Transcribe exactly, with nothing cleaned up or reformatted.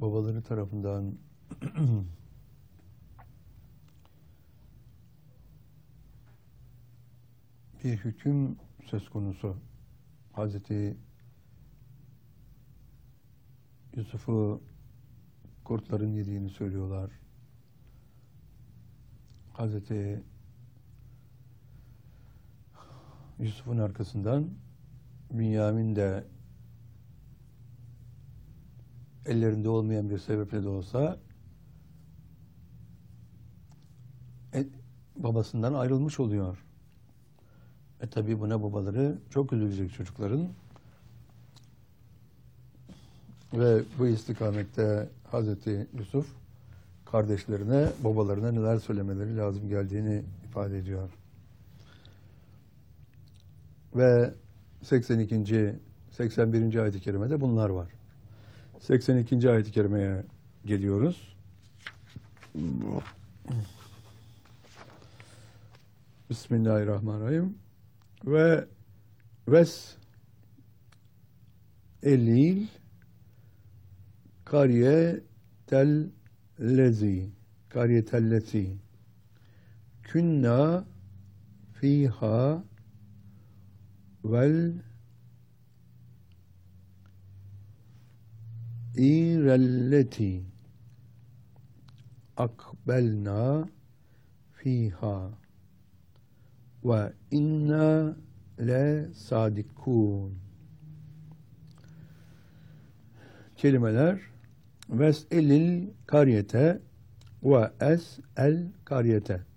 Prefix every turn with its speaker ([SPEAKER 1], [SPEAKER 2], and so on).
[SPEAKER 1] babaları tarafından bir hüküm söz konusu. Hazreti Yusuf'u kurtların yediğini söylüyorlar. Hazreti Yusuf'un arkasından Bünyamin de ellerinde olmayan bir sebeple de olsa e, babasından ayrılmış oluyor. E tabi buna babaları çok üzülecek çocukların. Ve bu istikamette Hazreti Yusuf kardeşlerine, babalarına neler söylemeleri lazım geldiğini ifade ediyor. Ve seksen ikinci seksen birinci ayet-i kerimede bunlar var. seksen ikinci ayet-i kerimeye geliyoruz. Bismillahirrahmanirrahim. Ve ves elil kariye tellezi kariye tellezi künna fiha vel irelleti akbelna fiha ve inna le sadikun. Kelimeler ves'elil kariyete ve es'el kariyete.